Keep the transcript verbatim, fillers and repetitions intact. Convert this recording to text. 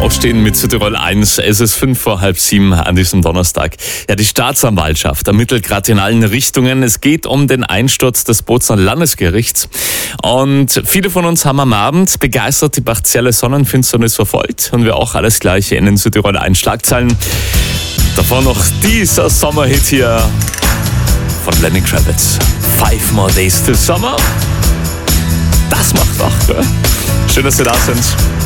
Aufstehen mit Südtirol eins. Es ist fünf vor halb sieben an diesem Donnerstag. Ja, die Staatsanwaltschaft ermittelt gerade in allen Richtungen. Es geht um den Einsturz des Bozener Landesgerichts. Und viele von uns haben am Abend begeistert die partielle Sonnenfinsternis verfolgt. Und wir auch alles Gleiche in den Südtirol eins Schlagzeilen. Davor noch dieser Sommerhit hier von Lenny Kravitz. Five more days to summer. Das macht wach, gell? Schön, dass ihr da sind.